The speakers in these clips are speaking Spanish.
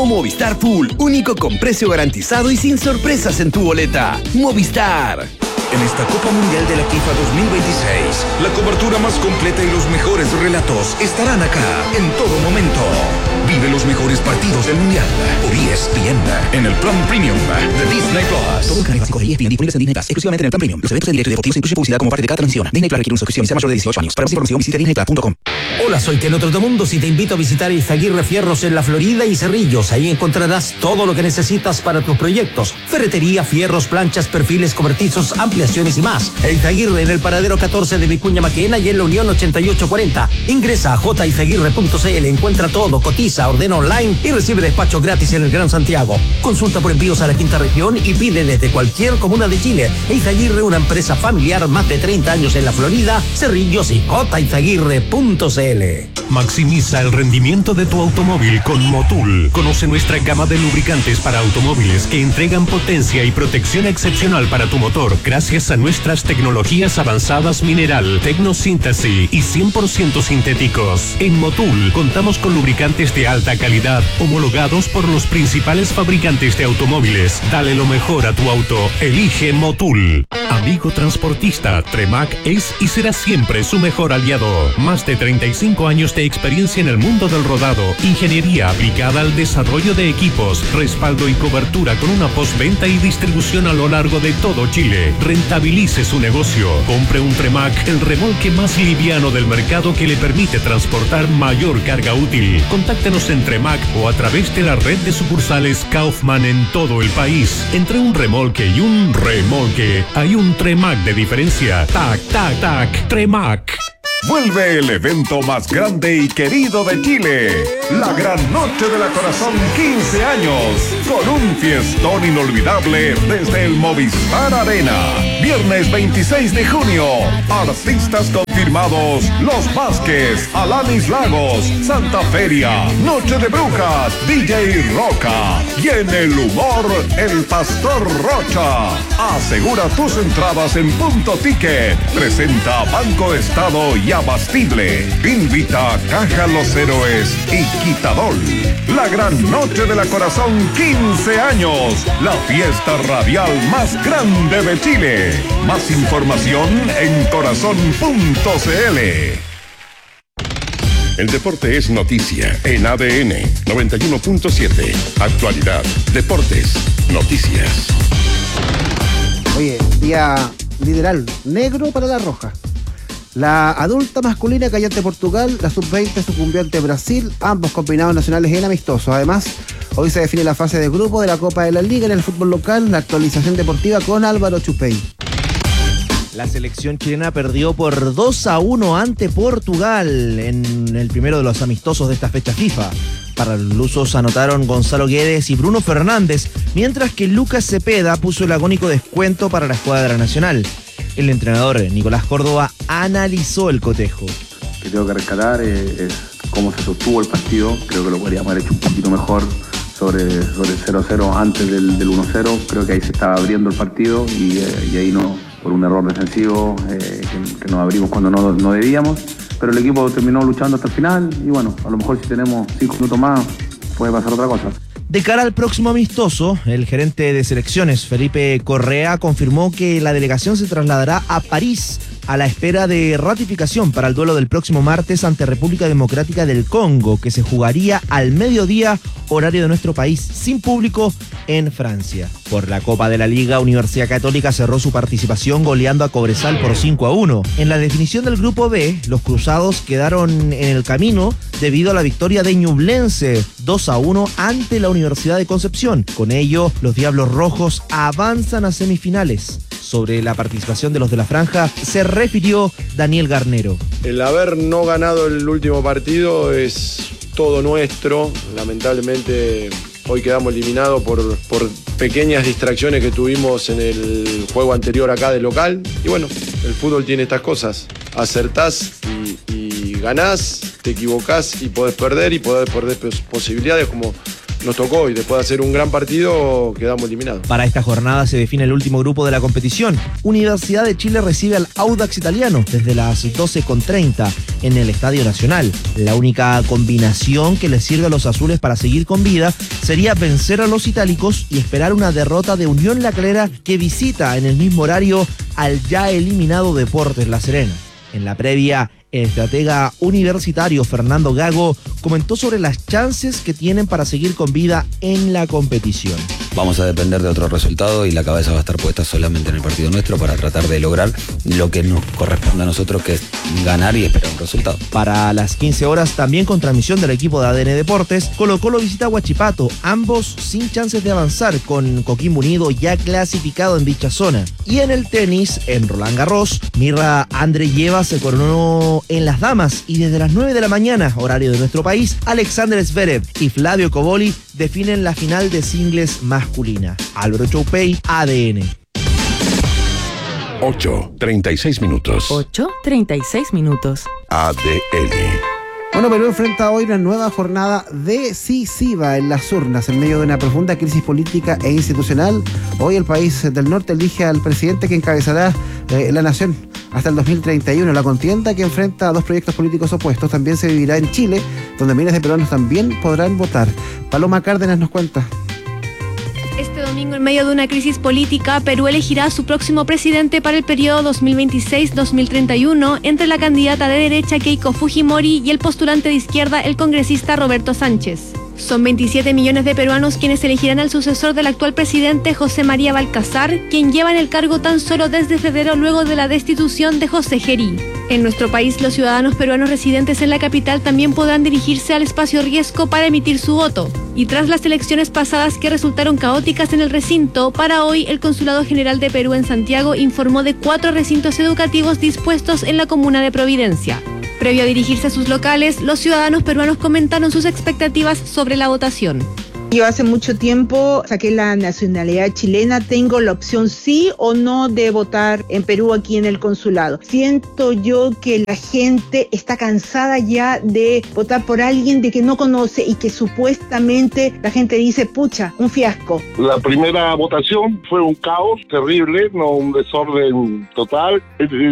Movistar Full, único con precio garantizado y sin sorpresas en tu boleta. Movistar. En esta Copa Mundial de la FIFA 2026, la cobertura más completa y los mejores relatos estarán acá en todo momento. Vive los mejores partidos del Mundial por ESPN en el plan premium de Disney Plus. Todo el canal básico de ESPN disponibles en Disney Plus, exclusivamente en el plan premium. Los eventos en directo y deportivos incluyen publicidad como parte de cada transmisión. Disney Plus requiere una suscripción y sea mayor de 18 años. Para más información visita disneyplus.com. Hola, soy Teno Trotamundos y te invito a visitar Izaguirre Fierros en La Florida y Cerrillos. Ahí encontrarás todo lo que necesitas para tus proyectos: ferretería, fierros, planchas, perfiles, cobertizos, ampliaciones y más. Izaguirre en el paradero 14 de Vicuña Maquena y en la Unión 8840. Ingresa a jizaguirre.cl, encuentra todo, cotiza, ordena online y recibe despacho gratis en el Gran Santiago. Consulta por envíos a la quinta región y pide desde cualquier comuna de Chile. Izaguirre, una empresa familiar, más de 30 años en la Florida, Cerrillos y jizaguirre.cl. Maximiza el rendimiento de tu automóvil con Motul. Conoce nuestra gama de lubricantes para automóviles que entregan potencia y protección excepcional para tu motor gracias a nuestras tecnologías avanzadas mineral, tecnosíntesis y 100% sintéticos. En Motul contamos con lubricantes de alta calidad homologados por los principales fabricantes de automóviles. Dale lo mejor a tu auto. Elige Motul. Amigo transportista, Tremac es y será siempre su mejor aliado. Más de 35 años de experiencia en el mundo del rodado, ingeniería aplicada al desarrollo de equipos, respaldo y cobertura con una postventa y distribución a lo largo de todo Chile. Rentabilice su negocio. Compre un Tremac, el remolque más liviano del mercado que le permite transportar mayor carga útil. Contáctenos en Tremac o a través de la red de sucursales Kaufman en todo el país. Entre un remolque y un remolque hay un Tremac de diferencia. Tac, tac, tac. Tremac. Vuelve el evento más grande y querido de Chile, la Gran Noche de la Corazón 15 años, con un fiestón inolvidable desde el Movistar Arena. Viernes 26 de junio, artistas confirmados: Los Vázquez, Alanis Lagos, Santa Feria, Noche de Brujas, DJ Roca y en el humor, el Pastor Rocha. Asegura tus entradas en Punto Ticket. Presenta Banco Estado y Abastible. Invita Caja Los Héroes y Quitadol. La Gran Noche de la Corazón 15 años. La fiesta radial más grande de Chile. Más información en corazón.cl. El deporte es noticia en ADN 91.7. Actualidad, deportes, noticias. Oye, día literal negro para la Roja. La adulta masculina cayó ante Portugal, la sub-20 sucumbió ante Brasil, ambos combinados nacionales en amistosos. Además, hoy se define la fase de grupo de la Copa de la Liga en el fútbol local, la actualización deportiva con Álvaro Chupey. La selección chilena perdió por 2-1 ante Portugal en el primero de los amistosos de esta fecha FIFA. Para los lusos anotaron Gonzalo Guedes y Bruno Fernández, mientras que Lucas Cepeda puso el agónico descuento para la escuadra nacional. El entrenador Nicolás Córdoba analizó el cotejo. Que tengo que rescatar es cómo se sostuvo el partido. Creo que lo podríamos haber hecho un poquito mejor sobre el 0-0 antes del 1-0. Creo que ahí se estaba abriendo el partido y ahí no, por un error defensivo que nos abrimos cuando no debíamos. Pero el equipo terminó luchando hasta el final y bueno, a lo mejor si tenemos 5 minutos más puede pasar otra cosa. De cara al próximo amistoso, el gerente de selecciones, Felipe Correa, confirmó que la delegación se trasladará a París a la espera de ratificación para el duelo del próximo martes ante República Democrática del Congo, que se jugaría al mediodía, horario de nuestro país, sin público, en Francia. Por la Copa de la Liga, Universidad Católica cerró su participación goleando a Cobresal por 5-1. En la definición del Grupo B, los cruzados quedaron en el camino debido a la victoria de Ñublense 2-1 ante la Universidad de Concepción. Con ello, los Diablos Rojos avanzan a semifinales. Sobre la participación de los de la franja se refirió Daniel Garnero. El haber no ganado el último partido es todo nuestro. Lamentablemente hoy quedamos eliminados por pequeñas distracciones que tuvimos en el juego anterior acá de local. Y bueno, el fútbol tiene estas cosas. Acertás y ganás, te equivocás y podés perder posibilidades nos tocó y después de hacer un gran partido quedamos eliminados. Para esta jornada se define el último grupo de la competición. Universidad de Chile recibe al Audax Italiano desde las 12:30 en el Estadio Nacional. La única combinación que les sirve a los azules para seguir con vida sería vencer a los itálicos y esperar una derrota de Unión La Calera, que visita en el mismo horario al ya eliminado Deportes La Serena. En la previa, el estratega universitario Fernando Gago comentó sobre las chances que tienen para seguir con vida en la competición. Vamos a depender de otro resultado y la cabeza va a estar puesta solamente en el partido nuestro para tratar de lograr lo que nos corresponde a nosotros, que es ganar y esperar un resultado. Para las 15 horas, también con transmisión del equipo de ADN Deportes, Colo-Colo visita a Huachipato, ambos sin chances de avanzar, con Coquimbo Unido ya clasificado en dicha zona. Y en el tenis, en Roland Garros, Mirra Andreeva se coronó en las damas y desde las 9 de la mañana, horario de nuestro país, Alexander Zverev y Flavio Cobolli definen la final de singles masculina. Álvaro Choupey, ADN. 8:36 minutos. 8:36 minutos. ADN. Bueno, Perú enfrenta hoy una nueva jornada decisiva en las urnas en medio de una profunda crisis política e institucional. Hoy el país del norte elige al presidente que encabezará la nación hasta el 2031. La contienda, que enfrenta a dos proyectos políticos opuestos, también se vivirá en Chile, donde miles de peruanos también podrán votar. Paloma Cárdenas nos cuenta. Este domingo, en medio de una crisis política, Perú elegirá a su próximo presidente para el periodo 2026-2031 entre la candidata de derecha Keiko Fujimori y el postulante de izquierda, el congresista Roberto Sánchez. Son 27 millones de peruanos quienes elegirán al sucesor del actual presidente José María Balcazar, quien lleva en el cargo tan solo desde febrero luego de la destitución de José Gerí. En nuestro país, los ciudadanos peruanos residentes en la capital también podrán dirigirse al espacio Riesgo para emitir su voto. Y tras las elecciones pasadas que resultaron caóticas en el recinto, para hoy el Consulado General de Perú en Santiago informó de 4 recintos educativos dispuestos en la comuna de Providencia. Previo a dirigirse a sus locales, los ciudadanos peruanos comentaron sus expectativas sobre la votación. Yo hace mucho tiempo saqué la nacionalidad chilena, tengo la opción sí o no de votar en Perú aquí en el consulado. Siento yo que la gente está cansada ya de votar por alguien de que no conoce y que supuestamente la gente dice, pucha, un fiasco. La primera votación fue un caos terrible, no un desorden total.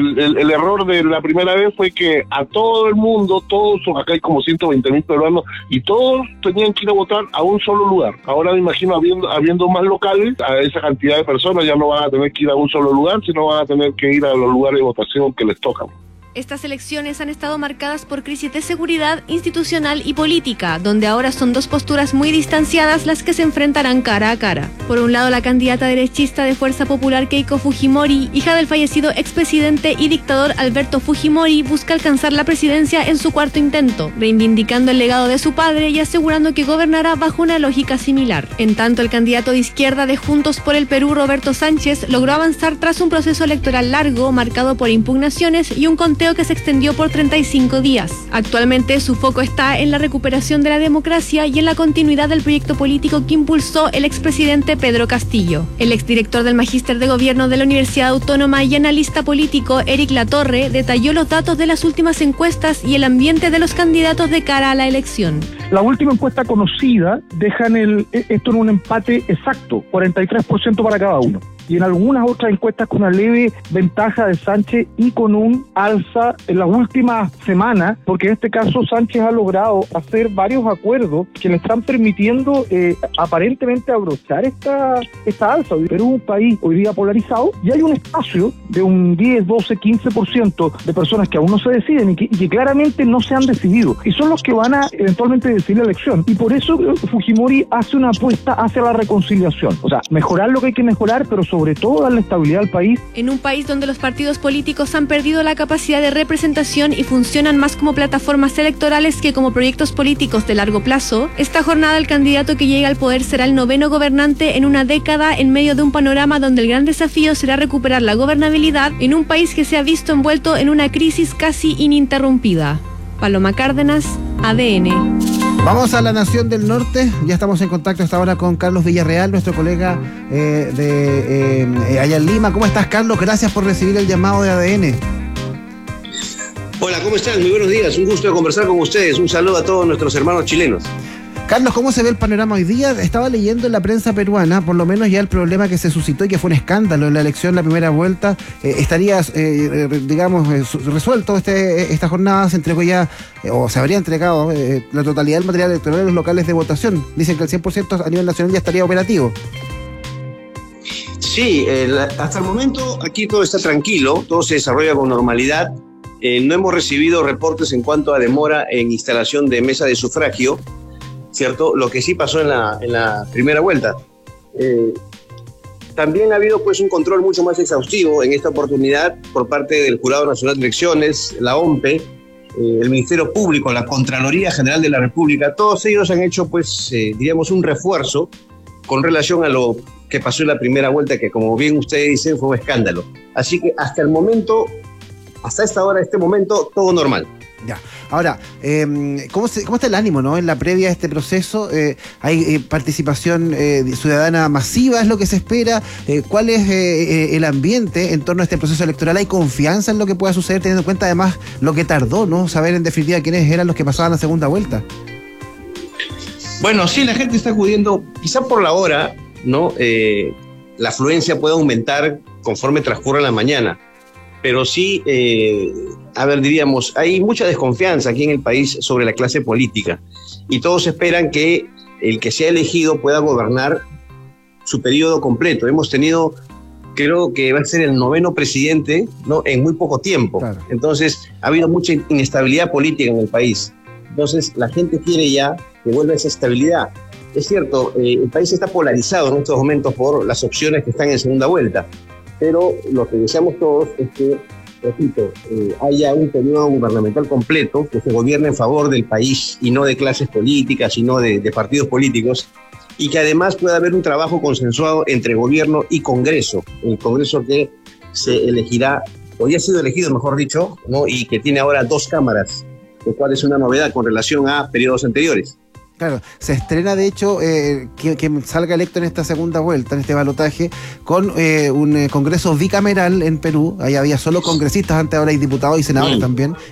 El error de la primera vez fue que a todo el mundo, todos, acá hay como 120.000 peruanos, y todos tenían que ir a votar a un solo lugar. Ahora me imagino habiendo más locales, a esa cantidad de personas ya no van a tener que ir a un solo lugar, sino van a tener que ir a los lugares de votación que les tocan. Estas elecciones han estado marcadas por crisis de seguridad institucional y política, donde ahora son dos posturas muy distanciadas las que se enfrentarán cara a cara. Por un lado, la candidata derechista de Fuerza Popular Keiko Fujimori, hija del fallecido expresidente y dictador Alberto Fujimori, busca alcanzar la presidencia en su cuarto intento, reivindicando el legado de su padre y asegurando que gobernará bajo una lógica similar. En tanto, el candidato de izquierda de Juntos por el Perú, Roberto Sánchez, logró avanzar tras un proceso electoral largo, marcado por impugnaciones y un conteo que se extendió por 35 días. Actualmente su foco está en la recuperación de la democracia y en la continuidad del proyecto político que impulsó el expresidente Pedro Castillo. El exdirector del Magíster de Gobierno de la Universidad Autónoma y analista político Eric Latorre detalló los datos de las últimas encuestas y el ambiente de los candidatos de cara a la elección. La última encuesta conocida dejan esto en un empate exacto, 43% para cada uno. Y en algunas otras encuestas con una leve ventaja de Sánchez y con un alza en las últimas semanas, porque en este caso Sánchez ha logrado hacer varios acuerdos que le están permitiendo aparentemente abrochar esta alza. Perú es un país hoy día polarizado y hay un espacio de un 10, 12, 15% de personas que aún no se deciden y que claramente no se han decidido. Y son los que van a eventualmente decidir la elección. Y por eso Fujimori hace una apuesta hacia la reconciliación. O sea, mejorar lo que hay que mejorar, pero sobre todo darle estabilidad al país. En un país donde los partidos políticos han perdido la capacidad de representación y funcionan más como plataformas electorales que como proyectos políticos de largo plazo, esta jornada el candidato que llega al poder será el 9º gobernante en una década en medio de un panorama donde el gran desafío será recuperar la gobernabilidad en un país que se ha visto envuelto en una crisis casi ininterrumpida. Paloma Cárdenas, ADN. Vamos a la Nación del Norte. Ya estamos en contacto hasta ahora con Carlos Villarreal, nuestro colega allá en Lima. ¿Cómo estás, Carlos? Gracias por recibir el llamado de ADN. Hola, ¿cómo están? Muy buenos días. Un gusto de conversar con ustedes. Un saludo a todos nuestros hermanos chilenos. Carlos, ¿cómo se ve el panorama hoy día? Estaba leyendo en la prensa peruana, por lo menos ya el problema que se suscitó y que fue un escándalo en la elección, la primera vuelta, estaría, resuelto esta jornada. Se entregó ya, o se habría entregado la totalidad del material electoral en los locales de votación. Dicen que el 100% a nivel nacional ya estaría operativo. Sí, hasta el momento aquí todo está tranquilo, todo se desarrolla con normalidad. No hemos recibido reportes en cuanto a demora en instalación de mesa de sufragio, ¿cierto? Lo que sí pasó en la primera vuelta. También ha habido pues un control mucho más exhaustivo en esta oportunidad por parte del Jurado Nacional de Elecciones, la OMPE, el Ministerio Público, la Contraloría General de la República. Todos ellos han hecho pues, diríamos, un refuerzo con relación a lo que pasó en la primera vuelta, que como bien ustedes dicen fue un escándalo. Así que hasta el momento, hasta esta hora, este momento, todo normal. Ya. Ahora, ¿cómo está el ánimo, no? En la previa a este proceso, ¿hay participación ciudadana masiva? ¿Es lo que se espera? ¿Cuál es el ambiente en torno a este proceso electoral? ¿Hay confianza en lo que pueda suceder, teniendo en cuenta además lo que tardó, ¿no? Saber en definitiva quiénes eran los que pasaban la segunda vuelta. Bueno, sí, la gente está acudiendo, quizá por la hora, ¿no? La afluencia puede aumentar conforme transcurra la mañana. Pero sí, diríamos, hay mucha desconfianza aquí en el país sobre la clase política y todos esperan que el que sea elegido pueda gobernar su periodo completo. Hemos tenido, creo que va a ser el 9º presidente, ¿no? En muy poco tiempo. Claro. Entonces, ha habido mucha inestabilidad política en el país. Entonces, la gente quiere ya que vuelva esa estabilidad. Es cierto, el país está polarizado en estos momentos por las opciones que están en segunda vuelta. Pero lo que deseamos todos es que, repito, haya un periodo gubernamental completo, que se gobierne en favor del país y no de clases políticas, sino de partidos políticos, y que además pueda haber un trabajo consensuado entre gobierno y Congreso, el Congreso que se elegirá, o ya ha sido elegido, mejor dicho, ¿no? Y que tiene ahora 2 cámaras, lo cual es una novedad con relación a periodos anteriores. Claro, se estrena de hecho que salga electo en esta segunda vuelta, en este balotaje, con un congreso bicameral en Perú. Ahí había solo congresistas, antes ahora hay diputados y senadores también.